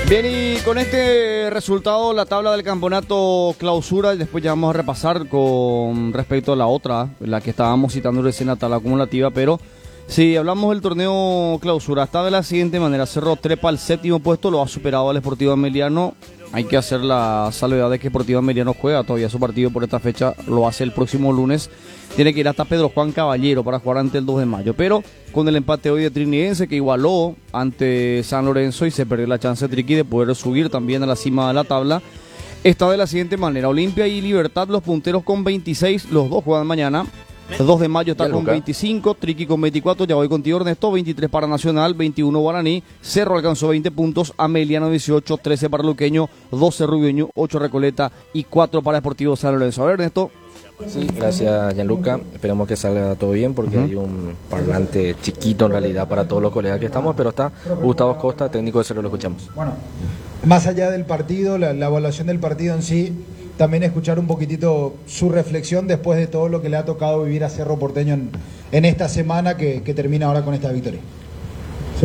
Bien, y con este resultado, la tabla del campeonato clausura, y después ya vamos a repasar con respecto a la otra, la que estábamos citando recién, la tabla acumulativa, pero si hablamos del torneo clausura, está de la siguiente manera: Cerro trepa al séptimo puesto, lo ha superado al Sportivo Ameliano. Hay que hacer la salvedad de que Sportivo Ameliano juega todavía su partido por esta fecha, lo hace el próximo lunes. Tiene que ir hasta Pedro Juan Caballero para jugar ante el 2 de mayo. Pero con el empate hoy de Trinidense, que igualó ante San Lorenzo y se perdió la chance de Triqui de poder subir también a la cima de la tabla, está de la siguiente manera: Olimpia y Libertad, los punteros con 26, los dos juegan mañana. El 2 de mayo está con 25, Triqui con 24, ya voy contigo Ernesto, 23 para Nacional, 21 Guaraní, Cerro alcanzó 20 puntos, Ameliano 18, 13 para Luqueño, 12 Rubeño, 8 Recoleta y 4 para Deportivo San Lorenzo. A ver, Ernesto. Sí, gracias Gianluca, esperemos que salga todo bien porque hay un parlante chiquito en realidad para todos los colegas que estamos, pero está Gustavo Costa, técnico de Cerro, lo escuchamos. Bueno, más allá del partido, la evaluación del partido en sí, también escuchar un poquitito su reflexión después de todo lo que le ha tocado vivir a Cerro Porteño en esta semana que termina ahora con esta victoria. Sí,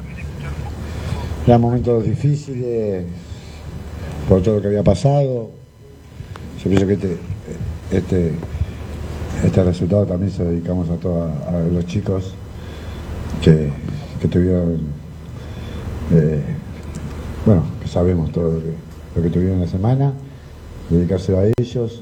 eran momentos difíciles por todo lo que había pasado. Yo pienso que este resultado también se lo dedicamos a los chicos que tuvieron, bueno, que sabemos todo lo que tuvieron la semana, dedicárselo a ellos,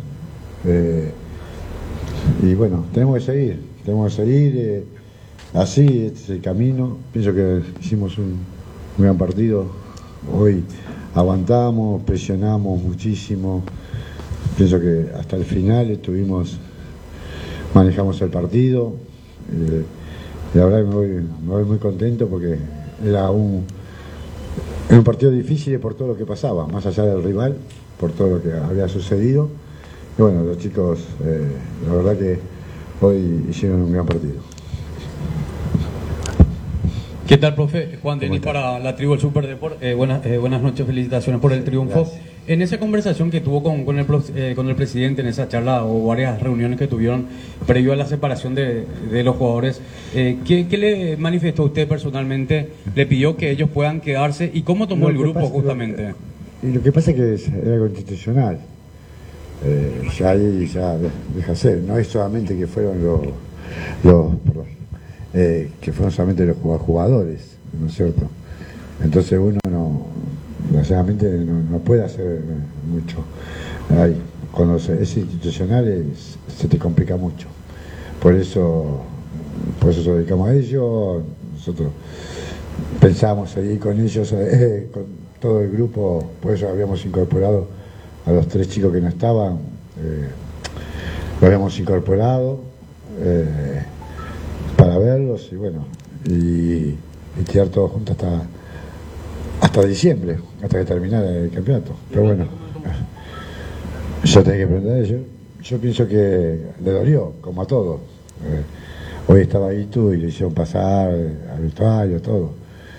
y bueno, tenemos que seguir así, este es el camino. Pienso que hicimos un gran partido, hoy aguantamos, presionamos muchísimo, pienso que hasta el final manejamos el partido, y la verdad que me voy muy contento porque era un partido difícil por todo lo que pasaba, más allá del rival, por todo lo que había sucedido. Y bueno, los chicos, la verdad que hoy hicieron un gran partido. ¿Qué tal, profe? Juan Denis para la tribu del Superdeport. Buenas noches, felicitaciones por el triunfo. Gracias. En esa conversación que tuvo con el presidente, en esa charla o varias reuniones que tuvieron previo a la separación de los jugadores, ¿qué le manifestó usted personalmente? ¿Le pidió que ellos puedan quedarse? ¿Y cómo tomó el grupo justamente? Lo que pasa es que es algo institucional. Ya ahí ya deja ser. No es solamente que fueron que fueron solamente los jugadores, ¿no es cierto? Entonces uno desgraciadamente no puede hacer mucho. Cuando es institucional se te complica mucho. Por eso se lo dedicamos a ellos. Nosotros pensábamos seguir con ellos, con todo el grupo, por eso habíamos incorporado a los 3 chicos que no estaban, lo habíamos incorporado para verlos y bueno, y tirar todos juntos hasta diciembre, hasta que terminara el campeonato. Pero bueno, yo tenía que aprender. Yo pienso que le dolió, como a todos. Hoy estaba ahí tú y le hicieron pasar al vestuario, todo.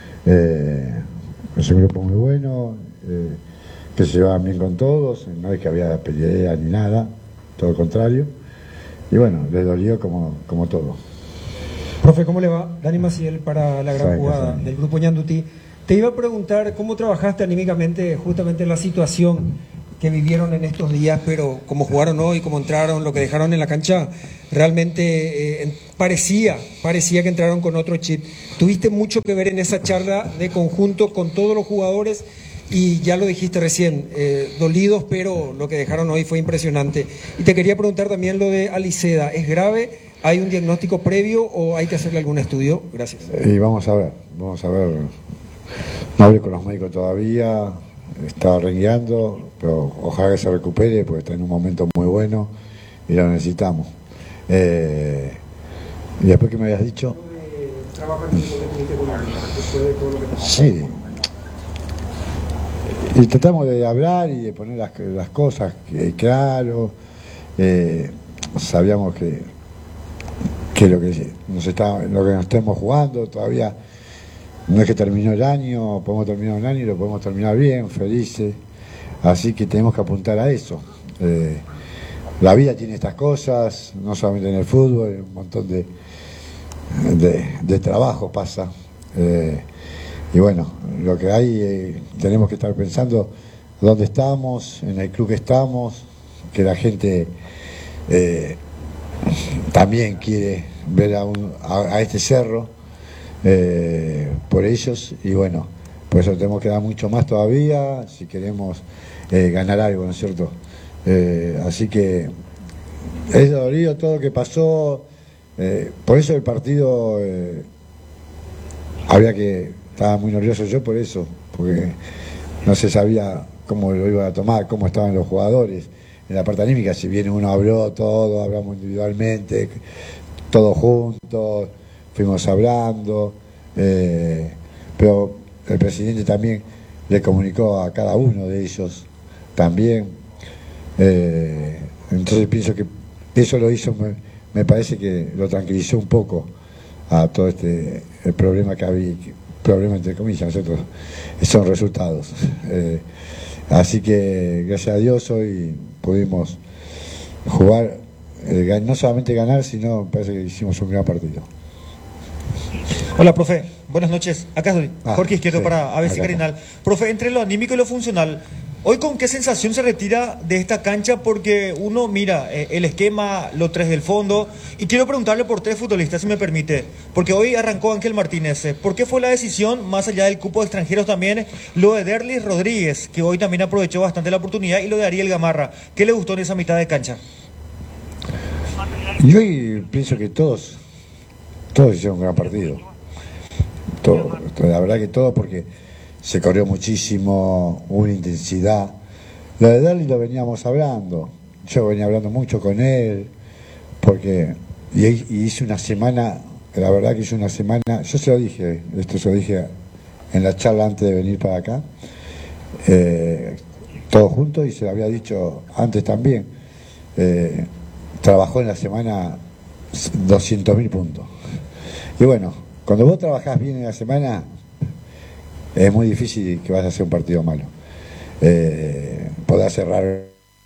Es un grupo muy bueno, que se llevaban bien con todos, no es que había pelea ni nada, todo lo contrario. Y bueno, le dolió como todo. Profe, ¿cómo le va? Dani Maciel para la gran jugada del grupo Ñandutí. Te iba a preguntar cómo trabajaste anímicamente justamente la situación que vivieron en estos días, pero como jugaron hoy, como entraron, lo que dejaron en la cancha, realmente parecía que entraron con otro chip. ¿Tuviste mucho que ver en esa charla de conjunto con todos los jugadores? Y ya lo dijiste recién, dolidos, pero lo que dejaron hoy fue impresionante. Y te quería preguntar también lo de Aliceda, ¿es grave? ¿Hay un diagnóstico previo o hay que hacerle algún estudio? Gracias. Y vamos a ver. No hablé con los médicos todavía, está rengueando, pero ojalá que se recupere porque está en un momento muy bueno y lo necesitamos. Y después que me habías dicho... Sí. Y tratamos de hablar y de poner las cosas claro. Sabíamos que lo que nos estemos jugando todavía no es que terminó el año, podemos terminar un año y lo podemos terminar bien, felices. Así que tenemos que apuntar a eso. La vida tiene estas cosas, no solamente en el fútbol, un montón de trabajo pasa. y bueno, lo que hay, tenemos que estar pensando dónde estamos, en el club que estamos, que la gente también quiere ver a este cerro por ellos, y bueno, por eso tenemos que dar mucho más todavía si queremos ganar algo, ¿no es cierto? Así que es dolorido todo lo que pasó, por eso el partido estaba muy nervioso yo por eso, porque no se sabía cómo lo iban a tomar, cómo estaban los jugadores. En la parte anímica, si bien uno habló todo, hablamos individualmente, todos juntos, fuimos hablando, pero el presidente también le comunicó a cada uno de ellos también. Entonces pienso que eso lo hizo, me parece que lo tranquilizó un poco a todo el problema que había, problema entre comillas, nosotros son resultados. Así que gracias a Dios hoy pudimos jugar, no solamente ganar, sino me parece que hicimos un gran partido. Hola, profe. Buenas noches. Acá estoy. Jorge Izquierdo, sí, para ABC acá Carinal. Profe, entre lo anímico y lo funcional, ¿hoy con qué sensación se retira de esta cancha? Porque uno mira el esquema, los tres del fondo, y quiero preguntarle por tres futbolistas, si me permite, porque hoy arrancó Ángel Martínez. ¿Por qué fue la decisión, más allá del cupo de extranjeros también, lo de Derlis Rodríguez, que hoy también aprovechó bastante la oportunidad, y lo de Ariel Gamarra? ¿Qué le gustó en esa mitad de cancha? Y hoy pienso que todos hicieron un gran partido. La verdad que todo, porque se corrió muchísimo, hubo una intensidad. Lo de Derlis lo veníamos hablando, yo venía hablando mucho con él, porque y hice una semana, la verdad que hice una semana, yo se lo dije, esto se lo dije en la charla antes de venir para acá, todos juntos, y se lo había dicho antes también, trabajó en la semana 200.000 puntos. Y bueno, cuando vos trabajás bien en la semana, es muy difícil que vas a hacer un partido malo. Podés cerrar.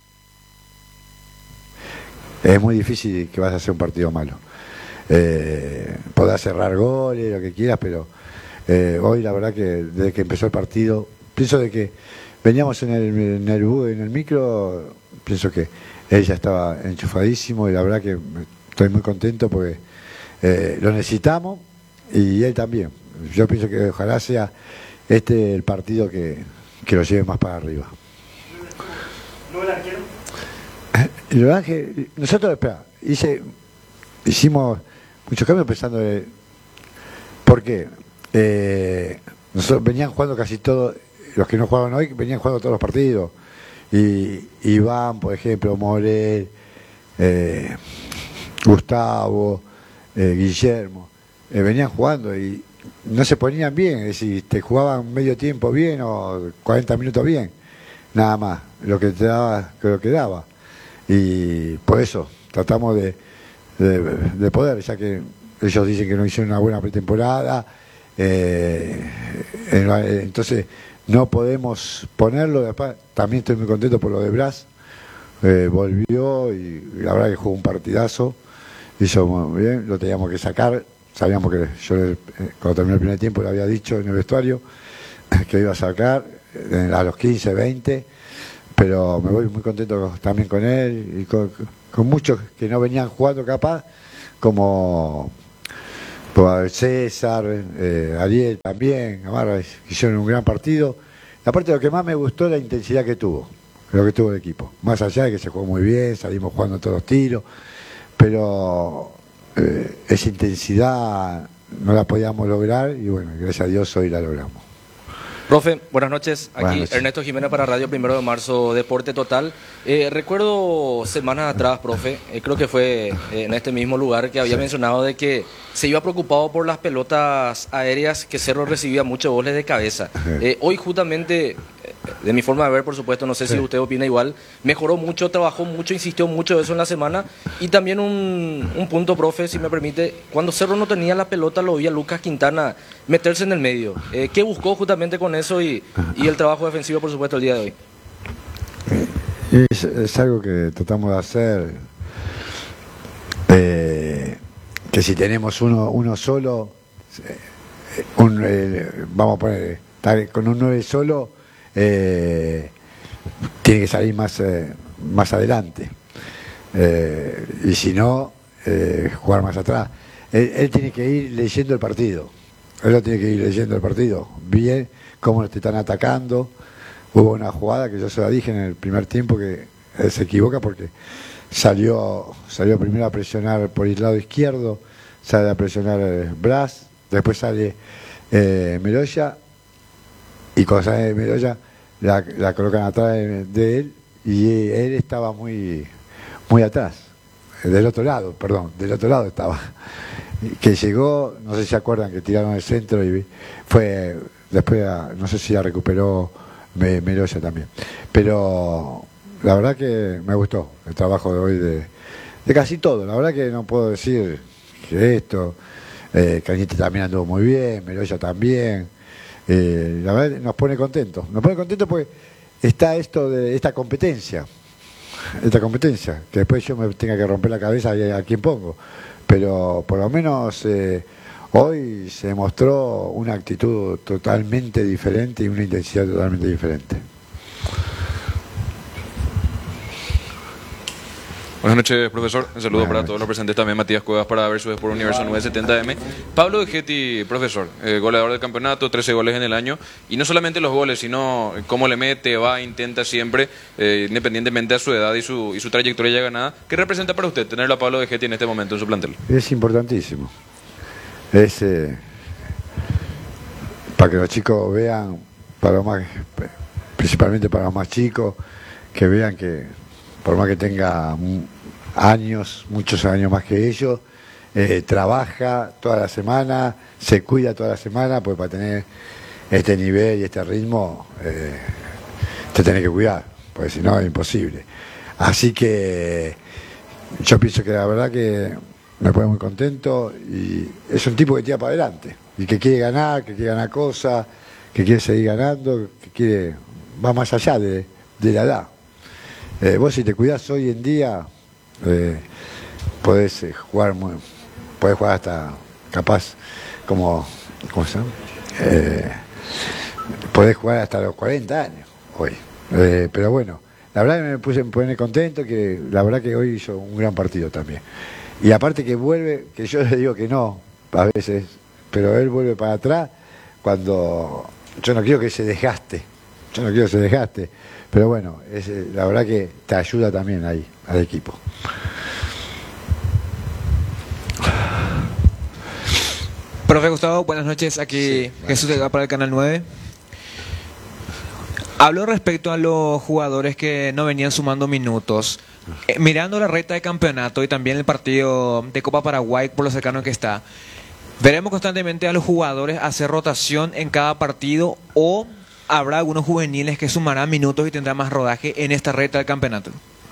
Es muy difícil que vas a hacer un partido malo. Podés cerrar goles, lo que quieras, pero hoy la verdad que desde que empezó el partido, pienso de que veníamos en el micro, pienso que él ya estaba enchufadísimo, y la verdad que estoy muy contento porque lo necesitamos, y él también. Yo pienso que ojalá sea el partido que lo lleve más para arriba. ¿No el arquero? La verdad que nosotros, hicimos muchos cambios pensando ¿por qué? Nosotros venían jugando casi todos, los que no jugaban hoy, venían jugando todos los partidos. Y Iván, por ejemplo, Morel, Gustavo, Guillermo, venían jugando y no se ponían bien, es decir, te jugaban medio tiempo bien o 40 minutos bien, nada más, lo que te daba, lo que daba. Y por eso tratamos de poder, ya que ellos dicen que no hicieron una buena pretemporada, entonces no podemos ponerlo. Después, también estoy muy contento por lo de Blas, volvió y la verdad que jugó un partidazo, hizo muy bien, lo teníamos que sacar. Sabíamos que yo cuando terminó el primer tiempo le había dicho en el vestuario que iba a sacar a los 15, 20, pero me voy muy contento también con él y con muchos que no venían jugando capaz, como César, Ariel también, Gamarra, hicieron un gran partido. Aparte, lo que más me gustó es la intensidad que tuvo el equipo, más allá de que se jugó muy bien, salimos jugando todos los tiros, pero esa intensidad no la podíamos lograr y bueno, gracias a Dios hoy la logramos. Profe, buenas noches. Aquí Buenas noches. Ernesto Jiménez para Radio 1 de Marzo, Deporte Total. Recuerdo semanas atrás, profe, creo que fue en este mismo lugar que había mencionado de que se iba preocupado por las pelotas aéreas que Cerro recibía muchos goles de cabeza. Hoy justamente, de mi forma de ver, por supuesto, no sé si usted opina igual, mejoró mucho, trabajó mucho, insistió mucho eso en la semana. Y también un punto, profe, si me permite, cuando Cerro no tenía la pelota lo vi a Lucas Quintana meterse en el medio. ¿Qué buscó justamente con eso y el trabajo defensivo, por supuesto, el día de hoy? Es algo que tratamos de hacer, que si tenemos uno solo, vamos a poner, con un 9 solo, tiene que salir más adelante. Y si no, jugar más atrás. Él tiene que ir leyendo el partido. Él lo tiene que ir leyendo el partido. Bien, cómo te están atacando. Hubo una jugada que yo se la dije en el primer tiempo que él se equivoca porque salió primero a presionar por el lado izquierdo, sale a presionar Blas, después sale Meroya, y cuando sale Meroya la colocan atrás de él, y él estaba muy atrás, del otro lado estaba, que llegó, no sé si se acuerdan que tiraron el centro y fue después, no sé si la recuperó Meroya también, pero la verdad que me gustó el trabajo de hoy de casi todo. La verdad que no puedo decir que esto, Cañete también anduvo muy bien, Meroya también, la verdad nos pone contentos porque está esto de esta competencia, que después yo me tenga que romper la cabeza a quién pongo, pero por lo menos hoy se demostró una actitud totalmente diferente y una intensidad totalmente diferente. Buenas noches, profesor. Un saludo para todos los presentes, también Matías Cuevas para Versus Sport Universo 970M. Pablo De Getty, profesor, goleador del campeonato, 13 goles en el año, y no solamente los goles, sino cómo le mete, intenta siempre, independientemente de su edad y su trayectoria ya ganada. ¿Qué representa para usted tenerlo a Pablo De Getty en este momento en su plantel? Es importantísimo. Es para que los chicos vean, principalmente para los más chicos, que vean que por más que tenga muchos años más que ellos, trabaja toda la semana, se cuida toda la semana, pues para tener este nivel y este ritmo te tenés que cuidar, porque si no es imposible. Así que yo pienso que la verdad que me pone muy contento, y es un tipo que tira para adelante y que quiere ganar cosas, que quiere seguir ganando, va más allá de la edad. Vos si te cuidás hoy en día, podés jugar hasta capaz ¿cómo se llama? Podés jugar hasta los 40 años hoy. Pero bueno, la verdad que me pone contento, que la verdad que hoy hizo un gran partido también. Y aparte que vuelve, que yo le digo que no, a veces, pero él vuelve para atrás cuando yo no quiero que se desgaste. Pero bueno, la verdad que te ayuda también ahí, al equipo. Profe Gustavo, buenas noches. Aquí sí, Jesús Vega para el Canal 9. Hablo respecto a los jugadores que no venían sumando minutos. Mirando la recta de campeonato y también el partido de Copa Paraguay por lo cercano que está, ¿veremos constantemente a los jugadores hacer rotación en cada partido, o habrá algunos juveniles que sumarán minutos y tendrán más rodaje en esta recta del campeonato?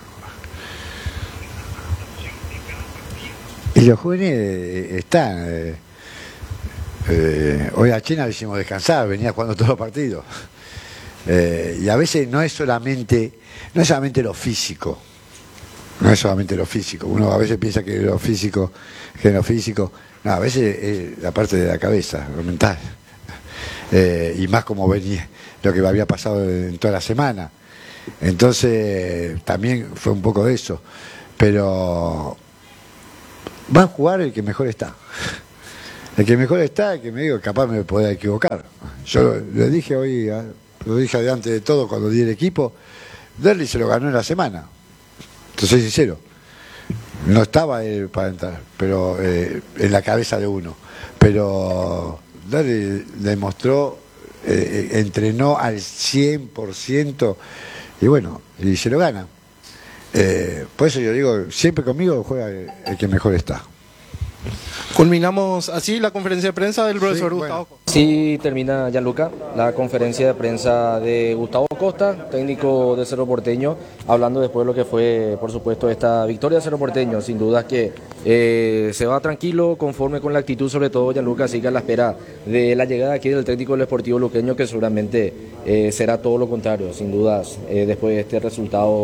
Y los juveniles están. Hoy a China le hicimos descansar, venía jugando todos los partidos. Y a veces no es solamente lo físico. Uno a veces piensa que lo físico, no, a veces es la parte de la cabeza, lo mental. Y más como venía lo que había pasado en toda la semana. Entonces también fue un poco de eso. Pero va a jugar el que mejor está. El que mejor está, el que me digo, capaz me pueda equivocar. Yo le dije hoy, lo dije adelante de todo cuando di el equipo, Derli se lo ganó en la semana. Entonces, soy sincero, no estaba él para entrar, pero en la cabeza de uno. Pero Derli demostró, entrenó al 100%, y bueno, y se lo gana. Por eso yo digo, siempre conmigo juega el que mejor está. Culminamos así la conferencia de prensa del profesor Gustavo Costa. Sí, termina, Gianluca, la conferencia de prensa de Gustavo Costa, técnico de Cerro Porteño, hablando después de lo que fue, por supuesto, esta victoria de Cerro Porteño. Sin duda que se va tranquilo, conforme con la actitud, sobre todo, Gianluca, sigue a la espera de la llegada aquí del técnico del Sportivo Luqueño, que seguramente será todo lo contrario, sin dudas, después de este resultado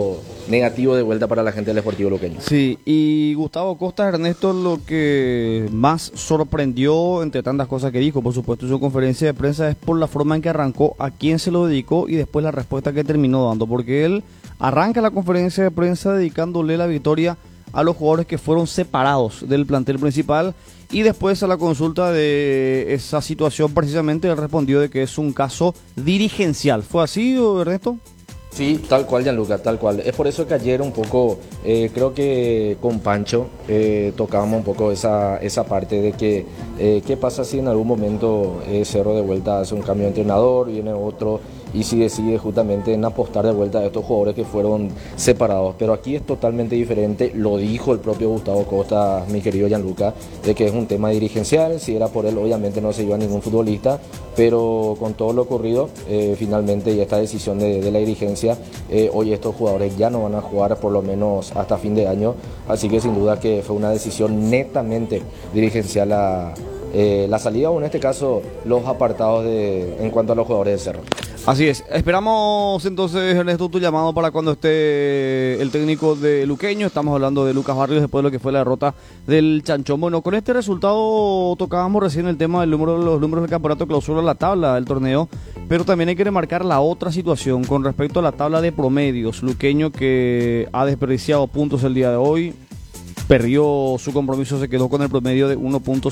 negativo de vuelta para la gente del Sportivo Luqueño. Sí, y Gustavo Costa, Ernesto, lo que más sorprendió entre tantas cosas que dijo, por supuesto, en su conferencia de prensa, es por la forma en que arrancó, a quién se lo dedicó y después la respuesta que terminó dando, porque él arranca la conferencia de prensa dedicándole la victoria a los jugadores que fueron separados del plantel principal, y después a la consulta de esa situación precisamente él respondió de que es un caso dirigencial. ¿Fue así, Ernesto? Sí, tal cual, Gianluca, tal cual. Es por eso que ayer un poco, creo que con Pancho tocábamos un poco esa parte de que qué pasa si en algún momento Cerro de vuelta hace un cambio de entrenador, viene otro y si decide justamente en apostar de vuelta a estos jugadores que fueron separados. Pero aquí es totalmente diferente, lo dijo el propio Gustavo Costa, mi querido Gianluca, de que es un tema dirigencial. Si era por él, obviamente no se iba a ningún futbolista, pero con todo lo ocurrido, finalmente y esta decisión de la dirigencia, hoy estos jugadores ya no van a jugar por lo menos hasta fin de año, así que sin duda que fue una decisión netamente dirigencial la salida, o en este caso los apartados en cuanto a los jugadores de Cerro. Así es, esperamos entonces, Ernesto, tu llamado para cuando esté el técnico de Luqueño. Estamos hablando de Lucas Barrios después de lo que fue la derrota del Chanchón. Bueno, con este resultado tocábamos recién el tema los números del campeonato clausura, la tabla del torneo, pero también hay que remarcar la otra situación con respecto a la tabla de promedios. Luqueño, que ha desperdiciado puntos el día de hoy, perdió su compromiso, se quedó con el promedio de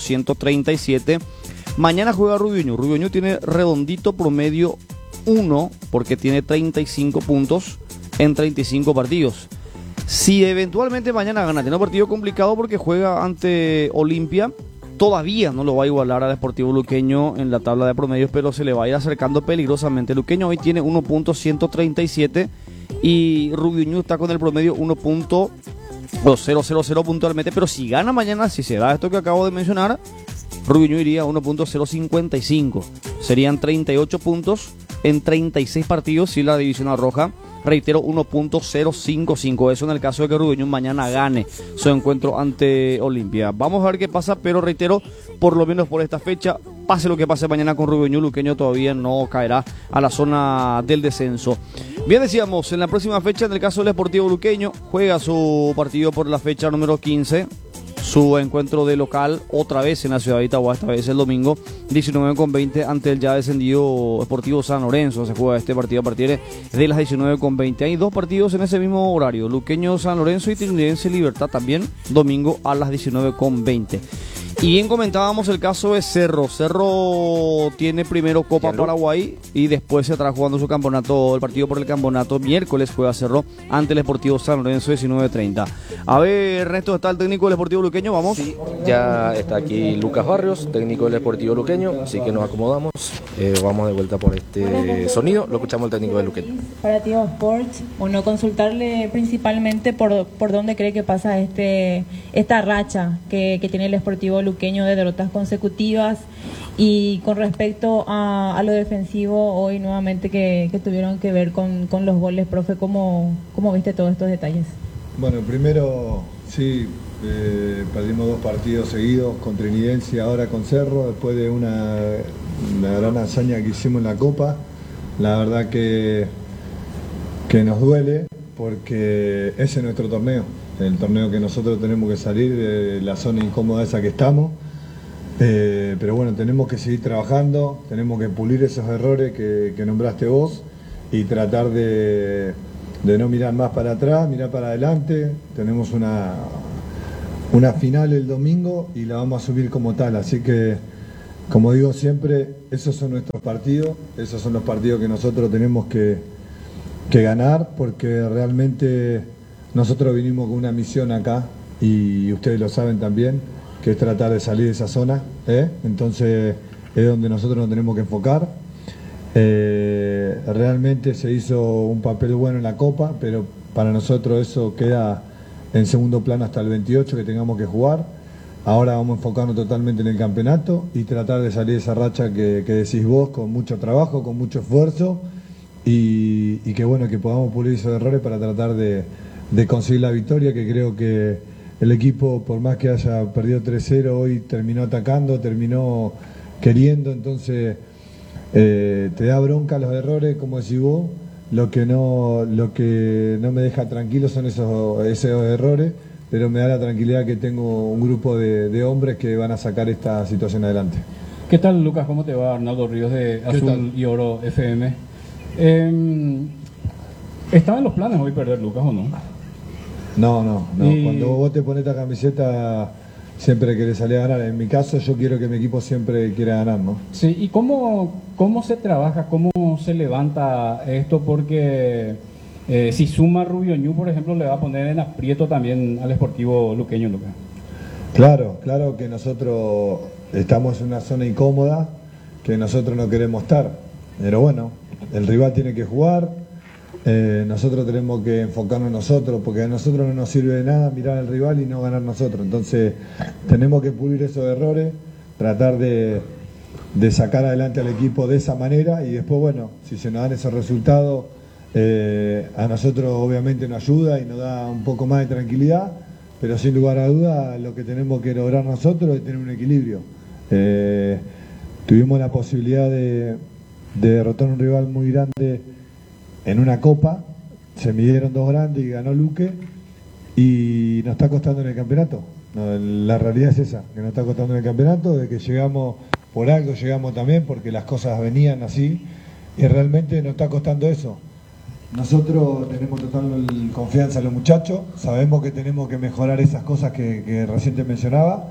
1.137. Mañana juega Rubiño. Rubiño tiene redondito promedio 1 porque tiene 35 puntos en 35 partidos. Si eventualmente mañana gana, tiene un partido complicado porque juega ante Olimpia, todavía no lo va a igualar a Deportivo Luqueño en la tabla de promedios, pero se le va a ir acercando peligrosamente. Luqueño hoy tiene 1.137 y Rubiño está con el promedio 1.000 puntualmente, pero si gana mañana, si se da esto que acabo de mencionar, Rubiño iría a 1.055. Serían 38 puntos en 36 partidos si la división roja, reitero, 1.055. Eso en el caso de que Rubiño mañana gane su encuentro ante Olimpia. Vamos a ver qué pasa, pero reitero, por lo menos por esta fecha, pase lo que pase mañana con Rubiño, Luqueño todavía no caerá a la zona del descenso. Bien, decíamos, en la próxima fecha, en el caso del Deportivo Luqueño, juega su partido por la fecha número 15. Su encuentro de local otra vez en la ciudad de Itagua, esta vez el domingo 19:20 ante el ya descendido Sportivo San Lorenzo. Se juega este partido a partir de las 19:20. Hay dos partidos en ese mismo horario, Luqueño San Lorenzo y Trinidad Libertad, también domingo a las 19:20. Y bien, comentábamos el caso de Cerro. Cerro tiene primero Copa Paraguay y después se estará jugando su campeonato, el partido por el campeonato. Miércoles juega Cerro ante el Sportivo San Lorenzo 19:30. A ver, Ernesto, ¿está el técnico del Sportivo Luqueño? Vamos. Sí, ya está aquí Lucas Barrios, técnico del Sportivo Luqueño, así que nos acomodamos. Vamos de vuelta por este sonido. Lo escuchamos el técnico del Luqueño. Para Tigo Sports, bueno, consultarle principalmente por dónde cree que pasa esta racha que tiene el Sportivo Luqueño de derrotas consecutivas, y con respecto a lo defensivo hoy nuevamente que tuvieron que ver con los goles, profe, ¿cómo viste todos estos detalles? Bueno, primero sí, perdimos 2 partidos seguidos con Trinidense y ahora con Cerro, después de una gran hazaña que hicimos en la Copa. La verdad que nos duele porque ese es nuestro torneo, el torneo que nosotros tenemos que salir de la zona incómoda esa que estamos. Pero bueno, tenemos que seguir trabajando, tenemos que pulir esos errores que nombraste vos y tratar de no mirar más para atrás, mirar para adelante. Tenemos una final el domingo y la vamos a subir como tal, así que, como digo siempre, esos son nuestros partidos, esos son los partidos que nosotros tenemos que ganar, porque realmente nosotros vinimos con una misión acá y ustedes lo saben también, que es tratar de salir de esa zona, entonces es donde nosotros nos tenemos que enfocar. Realmente se hizo un papel bueno en la Copa, pero para nosotros eso queda en segundo plano hasta el 28 que tengamos que jugar. Ahora vamos a enfocarnos totalmente en el campeonato y tratar de salir de esa racha que decís vos, con mucho trabajo, con mucho esfuerzo, y que bueno, que podamos pulir esos errores para tratar de conseguir la victoria, que creo que el equipo, por más que haya perdido 3-0, hoy terminó atacando, terminó queriendo, entonces te da bronca los errores, como decís vos, lo que no me deja tranquilo son esos errores, pero me da la tranquilidad que tengo un grupo de hombres que van a sacar esta situación adelante. ¿Qué tal, Lucas? ¿Cómo te va? Arnaldo Ríos de Azul y Oro FM. ¿Estaba en los planes hoy perder, Lucas, o no? No. Cuando vos te pones esta camiseta, siempre querés salir a ganar. En mi caso, yo quiero que mi equipo siempre quiera ganar, ¿no? Sí, ¿y cómo se trabaja, cómo se levanta esto? Porque si suma Rubio Ñu, por ejemplo, le va a poner en aprieto también al Sportivo Luqueño, Lucas. Claro que nosotros estamos en una zona incómoda que nosotros no queremos estar. Pero bueno, el rival tiene que jugar, nosotros tenemos que enfocarnos en nosotros, porque a nosotros no nos sirve de nada mirar al rival y no ganar nosotros. Entonces tenemos que pulir esos errores, tratar de sacar adelante al equipo de esa manera y después, bueno, si se nos dan esos resultados, a nosotros obviamente nos ayuda y nos da un poco más de tranquilidad, pero sin lugar a duda lo que tenemos que lograr nosotros es tener un equilibrio. Tuvimos la posibilidad de derrotar a un rival muy grande en una copa, se midieron dos grandes y ganó Luque y nos está costando en el campeonato. No, la realidad es esa, que nos está costando en el campeonato, de que llegamos por algo, llegamos también porque las cosas venían así y realmente nos está costando eso. Nosotros tenemos total confianza en los muchachos, sabemos que tenemos que mejorar esas cosas que recién te mencionaba,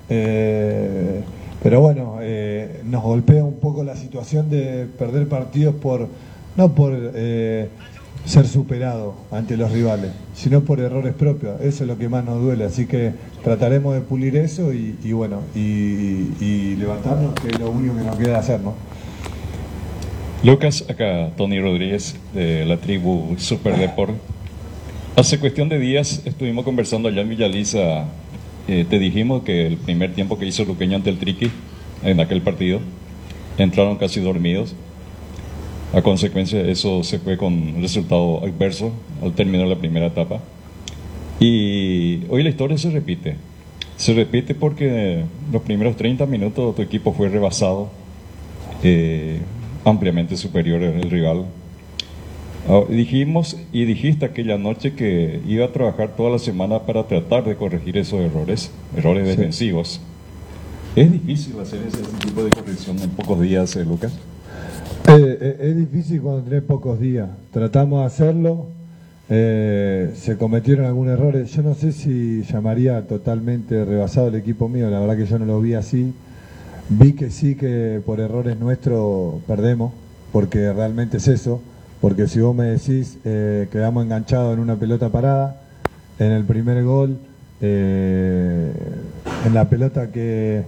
pero bueno, nos golpea un poco la situación de perder partidos no por ser superado ante los rivales, sino por errores propios. Eso es lo que más nos duele, así que trataremos de pulir eso y levantarnos, que es lo único que nos queda hacer, ¿no? Lucas, acá Tony Rodríguez de la tribu Super Deport. Hace cuestión de días estuvimos conversando allá en Villaliza. Te dijimos que el primer tiempo que hizo Luqueño ante el Triqui en aquel partido, entraron casi dormidos. A consecuencia de eso se fue con resultado adverso al terminar la primera etapa. Y hoy la historia se repite. Se repite porque los primeros 30 minutos tu equipo fue rebasado, ampliamente superior al rival. Dijimos y dijiste aquella noche que iba a trabajar toda la semana para tratar de corregir esos errores defensivos. ¿Es difícil hacer ese tipo de corrección en pocos días, Lucas? Es difícil cuando tenés pocos días. Tratamos de hacerlo, se cometieron algunos errores. Yo no sé si llamaría totalmente rebasado el equipo mío, la verdad que yo no lo vi así. Vi que sí, que por errores nuestros perdemos, porque realmente es eso. Porque si vos me decís, quedamos enganchados en una pelota parada, en el primer gol, en la pelota que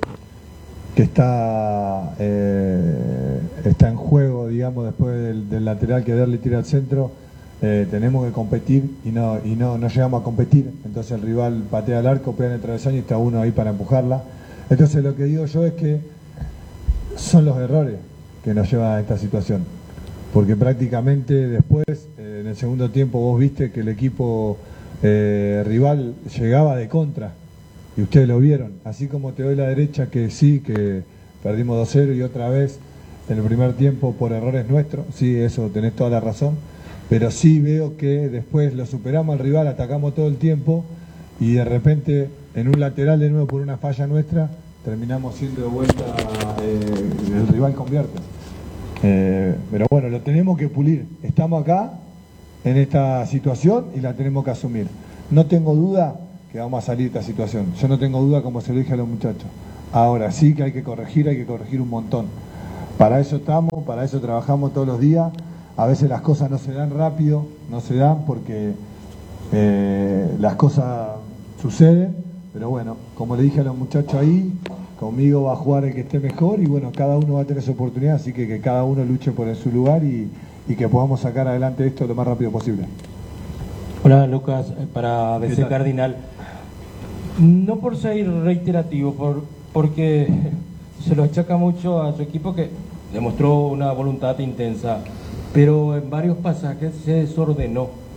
está en juego, digamos, después del lateral que darle tira al centro, tenemos que competir y no llegamos a competir. Entonces el rival patea al arco, pega en el travesaño y está uno ahí para empujarla. Entonces lo que digo yo es que son los errores que nos llevan a esta situación. Porque prácticamente después, en el segundo tiempo, vos viste que el equipo rival llegaba de contra. Y ustedes lo vieron. Así como te doy la derecha que sí, que perdimos 2-0 y otra vez en el primer tiempo por errores nuestros. Sí, eso tenés toda la razón. Pero sí veo que después lo superamos al rival, atacamos todo el tiempo y de repente en un lateral de nuevo por una falla nuestra terminamos siendo de vuelta, el rival convierte. Pero bueno, lo tenemos que pulir. Estamos acá en esta situación y la tenemos que asumir. No tengo duda que vamos a salir de esta situación. Yo no tengo duda, como se lo dije a los muchachos. Ahora sí que hay que corregir un montón. Para eso estamos, para eso trabajamos todos los días. A veces las cosas no se dan rápido, no se dan porque las cosas suceden. Pero bueno, como le dije a los muchachos ahí, conmigo va a jugar el que esté mejor y bueno, cada uno va a tener su oportunidad, así que cada uno luche por su lugar y que podamos sacar adelante esto lo más rápido posible. Hola Lucas, para BC Cardinal. No por ser reiterativo, porque se lo achaca mucho a su equipo que demostró una voluntad intensa, pero en varios pasajes se desordenó.